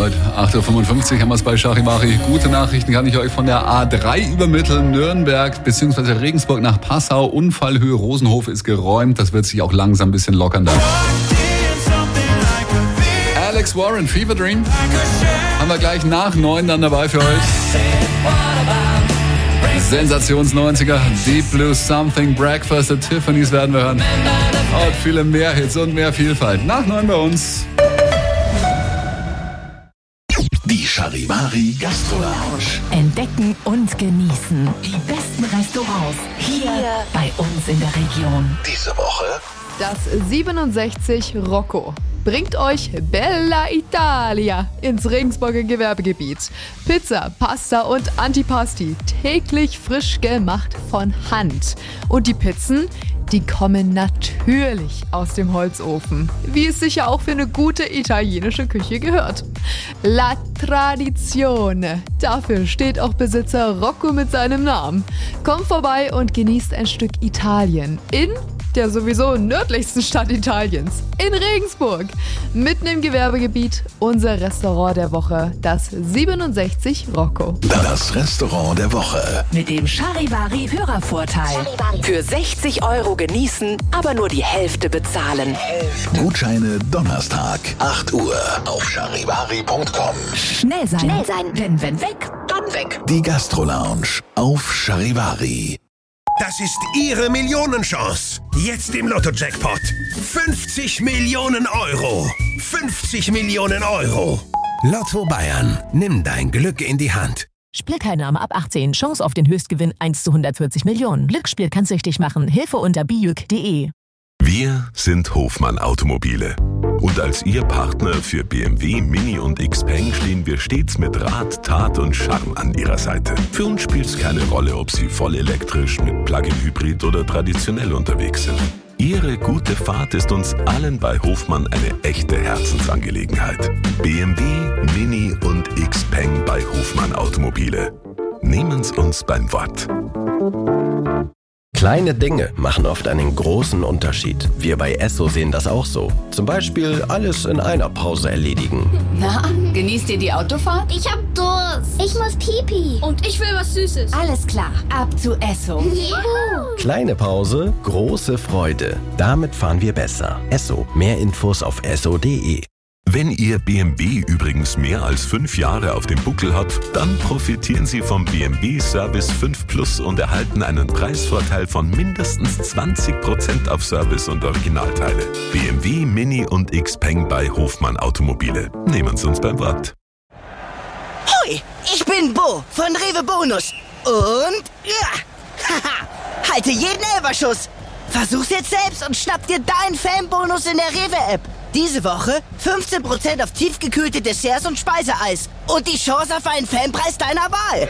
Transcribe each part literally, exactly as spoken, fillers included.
heute. acht Uhr fünfundfünfzig haben wir es bei Charivari. Gute Nachrichten kann ich euch von der A drei übermitteln. Nürnberg bzw. Regensburg nach Passau. Unfallhöhe Rosenhof ist geräumt. Das wird sich auch langsam ein bisschen lockern da. Alex Warren, Fever Dream. Haben wir gleich nach neun dann dabei für euch. Sensations-neunziger, Deep Blue Something, Breakfast at Tiffany's werden wir hören. Und viele mehr Hits und mehr Vielfalt. Nach neun bei uns. Die Charivari Gastro Lounge. Entdecken und genießen die besten Restaurants hier bei uns in der Region. Diese Woche das siebenundsechzig Rocco bringt euch Bella Italia ins Regensburger Gewerbegebiet. Pizza, Pasta und Antipasti, täglich frisch gemacht von Hand. Und die Pizzen, die kommen natürlich aus dem Holzofen, wie es sicher auch für eine gute italienische Küche gehört. La Tradizione, dafür steht auch Besitzer Rocco mit seinem Namen. Kommt vorbei und genießt ein Stück Italien in der sowieso nördlichsten Stadt Italiens, in Regensburg. Mitten im Gewerbegebiet, unser Restaurant der Woche, das siebenundsechzig Rocco. Das Restaurant der Woche. Mit dem Charivari Hörervorteil. Charivari. Für sechzig Euro genießen, aber nur die Hälfte bezahlen. Gutscheine Donnerstag, acht Uhr auf charivari punkt com. Schnell sein. Schnell sein. Denn wenn weg, dann weg. Die Gastro Lounge auf Charivari. Das ist Ihre Millionenchance. Jetzt im Lotto-Jackpot. fünfzig Millionen Euro. fünfzig Millionen Euro. Lotto Bayern. Nimm dein Glück in die Hand. Spielteilnahme ab achtzehn. Chance auf den Höchstgewinn eins zu hundertvierzig Millionen. Glücksspiel kann süchtig machen. Hilfe unter bijuk punkt de. Wir sind Hofmann Automobile. Und als Ihr Partner für B M W, Mini und Xpeng stehen wir stets mit Rat, Tat und Charme an Ihrer Seite. Für uns spielt es keine Rolle, ob Sie voll elektrisch, mit Plug-in-Hybrid oder traditionell unterwegs sind. Ihre gute Fahrt ist uns allen bei Hofmann eine echte Herzensangelegenheit. B M W, Mini und Xpeng bei Hofmann Automobile. Nehmen's uns beim Wort. Kleine Dinge machen oft einen großen Unterschied. Wir bei Esso sehen das auch so. Zum Beispiel alles in einer Pause erledigen. Na, genießt ihr die Autofahrt? Ich hab Durst. Ich muss Pipi. Und ich will was Süßes. Alles klar, ab zu Esso. Juhu. Kleine Pause, große Freude. Damit fahren wir besser. Esso. Mehr Infos auf esso punkt de. Wenn Ihr B M W übrigens mehr als fünf Jahre auf dem Buckel hat, dann profitieren Sie vom B M W Service fünf Plus und erhalten einen Preisvorteil von mindestens zwanzig Prozent auf Service und Originalteile. B M W, Mini und Xpeng bei Hofmann Automobile. Nehmen Sie uns beim Wort. Hoi, ich bin Bo von Rewe Bonus. Und ja, haha, halte jeden Elberschuss. Versuch's jetzt selbst und schnapp dir deinen Fanbonus in der Rewe-App. Diese Woche fünfzehn Prozent auf tiefgekühlte Desserts und Speiseeis. Und die Chance auf einen Fanpreis deiner Wahl.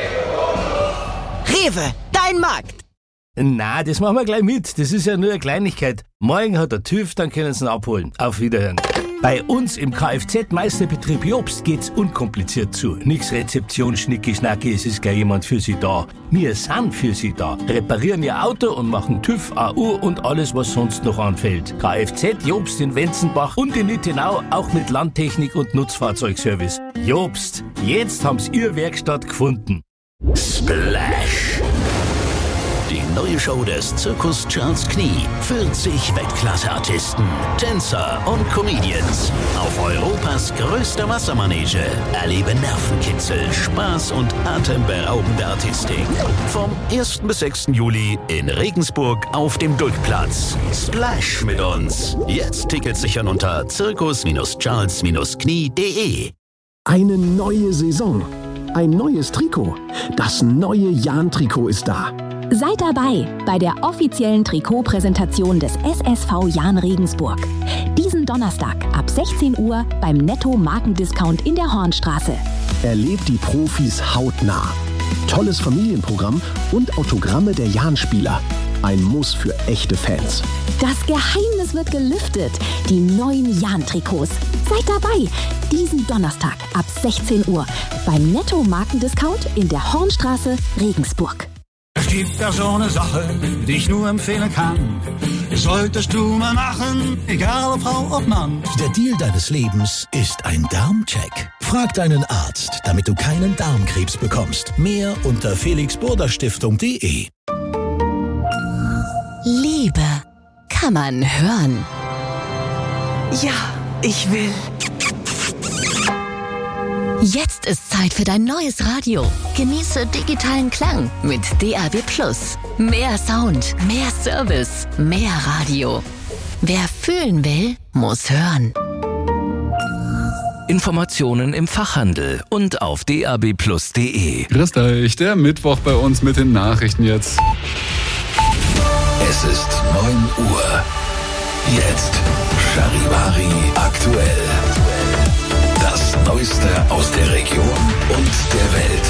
Rewe, dein Markt. Na, das machen wir gleich mit. Das ist ja nur eine Kleinigkeit. Morgen hat der TÜV, dann können Sie ihn abholen. Auf Wiederhören. Bei uns im Kfz-Meisterbetrieb Jobst geht's unkompliziert zu. Nix Rezeption, Schnicki, Schnacki, es ist gleich jemand für Sie da. Wir sind für Sie da. Reparieren Ihr Auto und machen TÜV, A U und alles, was sonst noch anfällt. Kfz Jobst in Wenzenbach und in Nittenau, auch mit Landtechnik und Nutzfahrzeugservice. Jobst, jetzt haben's Ihr Werkstatt gefunden. Splash. Die neue Show des Zirkus Charles Knie. vierzig Weltklasse-Artisten, Tänzer und Comedians. Auf Europas größter Wassermanege. Erlebe Nervenkitzel, Spaß und atemberaubende Artistik. Vom ersten bis sechsten Juli in Regensburg auf dem Dulkplatz. Splash mit uns. Jetzt Tickets sichern unter zirkus charles knie punkt de. Eine neue Saison. Ein neues Trikot. Das neue Jahn-Trikot ist da. Seid dabei bei der offiziellen Trikotpräsentation des S S V Jahn Regensburg. Diesen Donnerstag ab sechzehn Uhr beim Netto Markendiscount in der Hornstraße. Erlebt die Profis hautnah. Tolles Familienprogramm und Autogramme der Jahn-Spieler. Ein Muss für echte Fans. Das Geheimnis wird gelüftet. Die neuen Jahn-Trikots. Seid dabei. Diesen Donnerstag ab sechzehn Uhr beim Netto Markendiscount in der Hornstraße, Regensburg. Es gibt da so eine Sache, die ich nur empfehlen kann. Solltest du mal machen, egal ob Frau, ob Mann. Der Deal deines Lebens ist ein Darmcheck. Frag deinen Arzt, damit du keinen Darmkrebs bekommst. Mehr unter felix burda stiftung punkt de. Liebe kann man hören. Ja, ich will. Jetzt ist Zeit für dein neues Radio. Genieße digitalen Klang mit D A B Plus. Mehr Sound, mehr Service, mehr Radio. Wer fühlen will, muss hören. Informationen im Fachhandel und auf d a b plus punkt de. Grüßt euch, der Mittwoch bei uns mit den Nachrichten jetzt. Es ist neun Uhr. Jetzt Charivari aktuell. Das Neueste aus der Region und der Welt.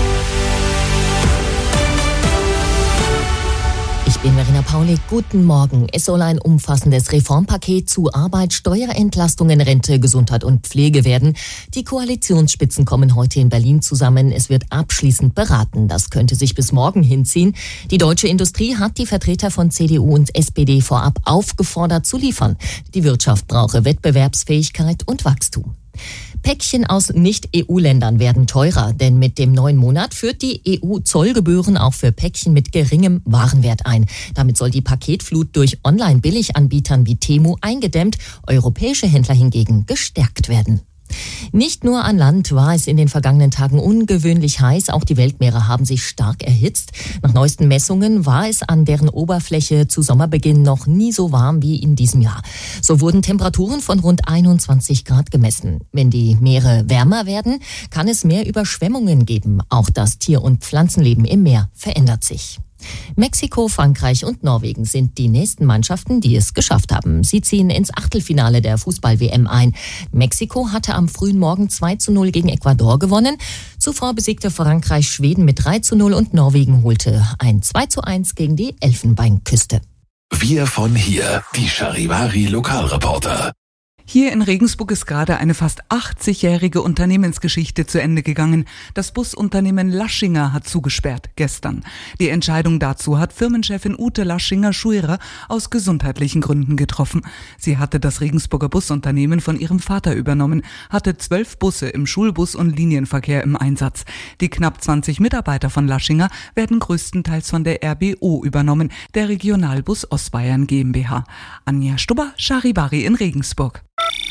Ich bin Verena Pauli, guten Morgen. Es soll ein umfassendes Reformpaket zu Arbeit, Steuerentlastungen, Rente, Gesundheit und Pflege werden. Die Koalitionsspitzen kommen heute in Berlin zusammen. Es wird abschließend beraten. Das könnte sich bis morgen hinziehen. Die deutsche Industrie hat die Vertreter von C D U und S P D vorab aufgefordert zu liefern. Die Wirtschaft brauche Wettbewerbsfähigkeit und Wachstum. Päckchen aus Nicht-E U-Ländern werden teurer, denn mit dem neuen Monat führt die E U Zollgebühren auch für Päckchen mit geringem Warenwert ein. Damit soll die Paketflut durch Online-Billiganbietern wie Temu eingedämmt, europäische Händler hingegen gestärkt werden. Nicht nur an Land war es in den vergangenen Tagen ungewöhnlich heiß, auch die Weltmeere haben sich stark erhitzt. Nach neuesten Messungen war es an deren Oberfläche zu Sommerbeginn noch nie so warm wie in diesem Jahr. So wurden Temperaturen von rund einundzwanzig Grad gemessen. Wenn die Meere wärmer werden, kann es mehr Überschwemmungen geben. Auch das Tier- und Pflanzenleben im Meer verändert sich. Mexiko, Frankreich und Norwegen sind die nächsten Mannschaften, die es geschafft haben. Sie ziehen ins Achtelfinale der Fußball-W M ein. Mexiko hatte am frühen Morgen zwei zu null gegen Ecuador gewonnen. Zuvor besiegte Frankreich Schweden mit drei zu null und Norwegen holte ein zwei zu eins gegen die Elfenbeinküste. Wir von hier, die Charivari Lokalreporter. Hier in Regensburg ist gerade eine fast achtzigjährige Unternehmensgeschichte zu Ende gegangen. Das Busunternehmen Laschinger hat zugesperrt, gestern. Die Entscheidung dazu hat Firmenchefin Ute Laschinger-Schuirer aus gesundheitlichen Gründen getroffen. Sie hatte das Regensburger Busunternehmen von ihrem Vater übernommen, hatte zwölf Busse im Schulbus- und Linienverkehr im Einsatz. Die knapp zwanzig Mitarbeiter von Laschinger werden größtenteils von der R B O übernommen, der Regionalbus Ostbayern GmbH. Anja Stubber, Charivari in Regensburg.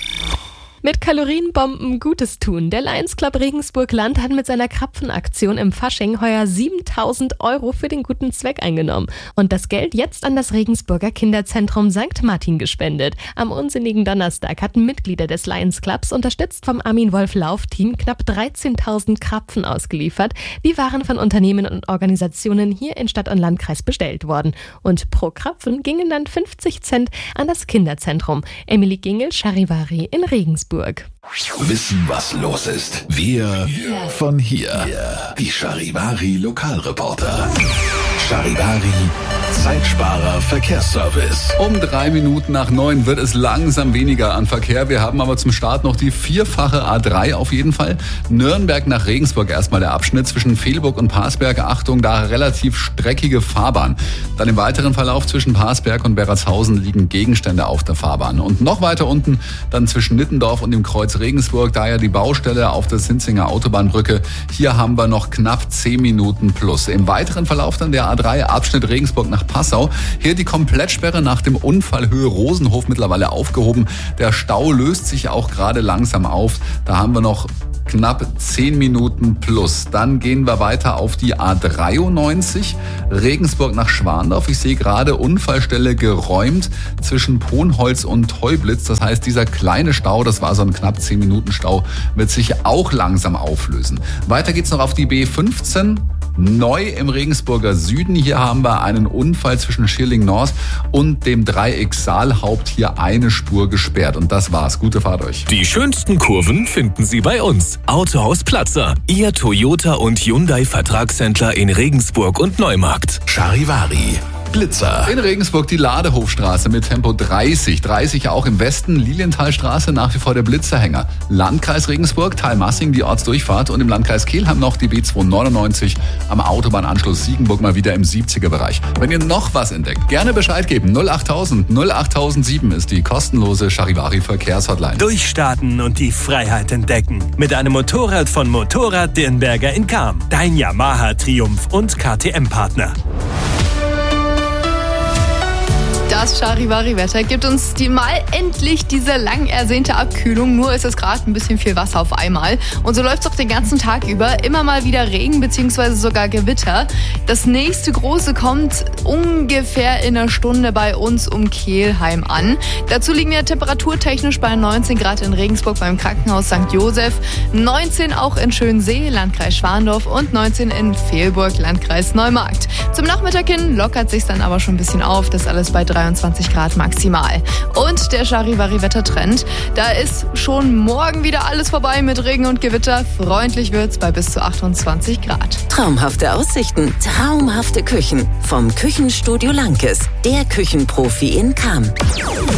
Mit Kalorienbomben Gutes tun. Der Lions Club Regensburg-Land hat mit seiner Krapfenaktion im Fasching heuer siebentausend Euro für den guten Zweck eingenommen. Und das Geld jetzt an das Regensburger Kinderzentrum Sankt Martin gespendet. Am unsinnigen Donnerstag hatten Mitglieder des Lions Clubs, unterstützt vom Armin Wolf Laufteam, knapp dreizehntausend Krapfen ausgeliefert. Die waren von Unternehmen und Organisationen hier in Stadt und Landkreis bestellt worden. Und pro Krapfen gingen dann fünfzig Cent an das Kinderzentrum. Emily Gingel, Charivari in Regensburg. Wissen, was los ist. Wir von hier. Die Charivari Lokalreporter. Charivari Zeitsparer Verkehrsservice. Um drei Minuten nach neun wird es langsam weniger an Verkehr. Wir haben aber zum Start noch die vierfache A drei auf jeden Fall. Nürnberg nach Regensburg erstmal der Abschnitt zwischen Fehlburg und Parsberg. Achtung, da relativ streckige Fahrbahn. Dann im weiteren Verlauf zwischen Parsberg und Berratshausen liegen Gegenstände auf der Fahrbahn. Und noch weiter unten dann zwischen Nittendorf und dem Kreuz Regensburg, da ja die Baustelle auf der Sinzinger Autobahnbrücke. Hier haben wir noch knapp zehn Minuten plus. Im weiteren Verlauf dann der A drei Abschnitt Regensburg nach Passau. Hier die Komplettsperre nach dem Unfall Höhe Rosenhof mittlerweile aufgehoben. Der Stau löst sich auch gerade langsam auf. Da haben wir noch knapp zehn Minuten plus. Dann gehen wir weiter auf die A dreiundneunzig, Regensburg nach Schwandorf. Ich sehe gerade Unfallstelle geräumt zwischen Ponholz und Teublitz. Das heißt, dieser kleine Stau, das war so ein knapp zehn Minuten Stau, wird sich auch langsam auflösen. Weiter geht's noch auf die B fünfzehn. Neu im Regensburger Süden. Hier haben wir einen Unfall zwischen Schilling North und dem Dreieck Saalhaupt. Hier eine Spur gesperrt. Und das war's. Gute Fahrt euch. Die schönsten Kurven finden Sie bei uns. Autohaus Platzer. Ihr Toyota und Hyundai Vertragshändler in Regensburg und Neumarkt. Charivari. Blitzer. In Regensburg die Ladehofstraße mit Tempo dreißig. dreißig auch im Westen. Lilienthalstraße nach wie vor der Blitzerhänger. Landkreis Regensburg, Thalmassing die Ortsdurchfahrt und im Landkreis Kelheim noch die B zweihundertneunundneunzig am Autobahnanschluss Siegenburg mal wieder im siebziger Bereich. Wenn ihr noch was entdeckt, gerne Bescheid geben. null achttausend null achttausendsieben ist die kostenlose Charivari-Verkehrshotline. Durchstarten und die Freiheit entdecken. Mit einem Motorrad von Motorrad Dirnberger in Cham. Dein Yamaha Triumph und K T M-Partner. Das Charivari-Wetter gibt uns die mal endlich diese lang ersehnte Abkühlung. Nur ist es gerade ein bisschen viel Wasser auf einmal. Und so läuft es auch den ganzen Tag über. Immer mal wieder Regen bzw. sogar Gewitter. Das nächste große kommt ungefähr in einer Stunde bei uns um Kelheim an. Dazu liegen wir temperaturtechnisch bei neunzehn Grad in Regensburg beim Krankenhaus Sankt Josef, neunzehn auch in Schönsee, Landkreis Schwandorf und neunzehn in Vehlburg, Landkreis Neumarkt. Zum Nachmittag hin lockert sich dann aber schon ein bisschen auf. Das alles bei dreiundzwanzig Grad maximal. Und der Charivari-Wettertrend, da ist schon morgen wieder alles vorbei mit Regen und Gewitter. Freundlich wird's bei bis zu achtundzwanzig Grad. Traumhafte Aussichten, traumhafte Küchen. Vom Küchenstudio Lankes, der Küchenprofi in Cham.